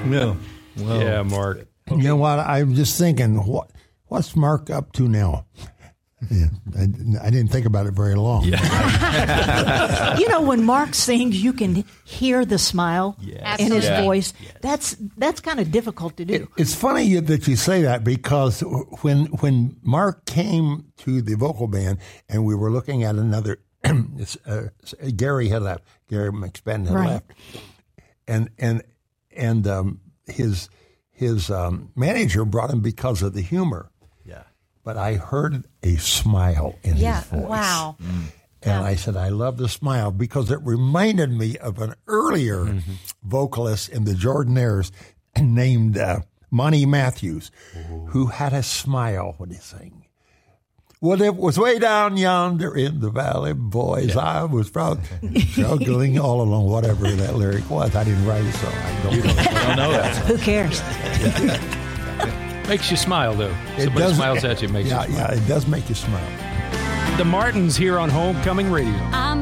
Yeah. Well, Yeah, Mark. You know what? I'm just thinking, what's Mark up to now? Yeah, I didn't think about it very long. Yeah. When Mark sings, you can hear the smile in his voice. Yes. That's kind of difficult to do. It's funny that you say that because when Mark came to the vocal band and we were looking at another, Gary had left. Gary McSpadden had left, and his manager brought him because of the humor. Yeah. But I heard a smile in his voice. Wow. And I said, I love the smile because it reminded me of an earlier vocalist in the Jordanaires named Monty Matthews, who had a smile when he sang. Well, it was way down yonder in the valley, boys. I was proud, juggling all along, whatever that lyric was. I didn't write it, so I don't know that. Who cares? Makes you smile, though. Somebody smiles at you, makes you smile. Yeah, it does make you smile. The Martins here on Homecoming Radio.